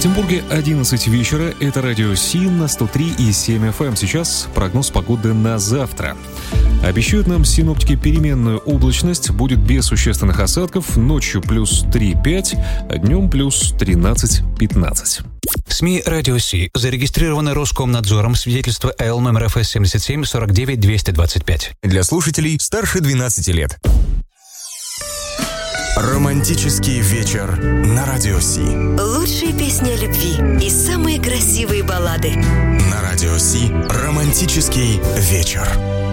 Петербурге 11 вечера. Это радио СИН на 103,7 FM. Сейчас прогноз погоды на завтра. Обещают нам синоптики переменную облачность. Будет без существенных осадков. Ночью плюс 3-5, а днем плюс 13-15. СМИ «Радио Си» зарегистрированы Роскомнадзором. Свидетельство АЛ номер ФС 77 49 225. Для слушателей старше 12 лет. Романтический вечер на Радио Си. Лучшие песни о любви и самые красивые баллады. На Радио Си романтический вечер.